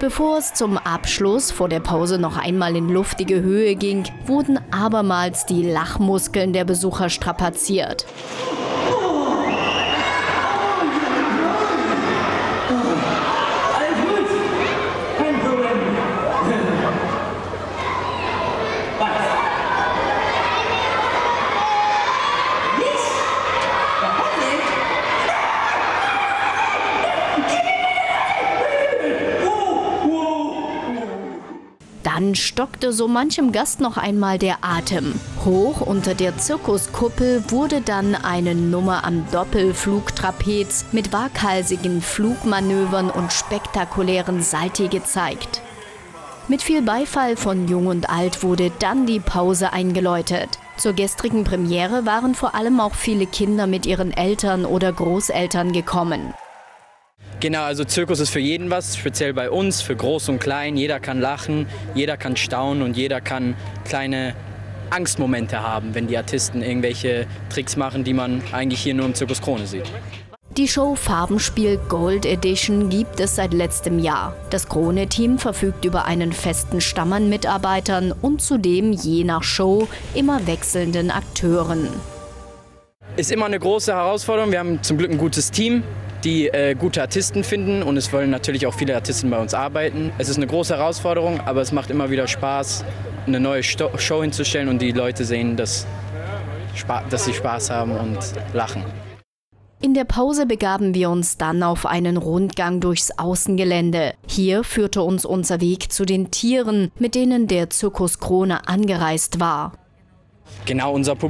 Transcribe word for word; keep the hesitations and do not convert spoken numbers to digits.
Bevor es zum Abschluss vor der Pause noch einmal in luftige Höhe ging, wurden abermals die Lachmuskeln der Besucher strapaziert. Dann stockte so manchem Gast noch einmal der Atem. Hoch unter der Zirkuskuppel wurde dann eine Nummer am Doppelflugtrapez mit waghalsigen Flugmanövern und spektakulären Salti gezeigt. Mit viel Beifall von Jung und Alt wurde dann die Pause eingeläutet. Zur gestrigen Premiere waren vor allem auch viele Kinder mit ihren Eltern oder Großeltern gekommen. Genau, also Zirkus ist für jeden was, speziell bei uns, für Groß und Klein. Jeder kann lachen, jeder kann staunen und jeder kann kleine Angstmomente haben, wenn die Artisten irgendwelche Tricks machen, die man eigentlich hier nur im Zirkus Krone sieht. Die Show Farbenspiel Gold Edition gibt es seit letztem Jahr. Das Krone-Team verfügt über einen festen Stamm an Mitarbeitern und zudem je nach Show immer wechselnden Akteuren. Ist immer eine große Herausforderung. Wir haben zum Glück ein gutes Team, die äh, gute Artisten finden, und es wollen natürlich auch viele Artisten bei uns arbeiten. Es ist eine große Herausforderung, aber es macht immer wieder Spaß, eine neue Show hinzustellen und die Leute sehen, dass, dass sie Spaß haben und lachen. In der Pause begaben wir uns dann auf einen Rundgang durchs Außengelände. Hier führte uns unser Weg zu den Tieren, mit denen der Zirkus Krone angereist war. Genau, unser Publikum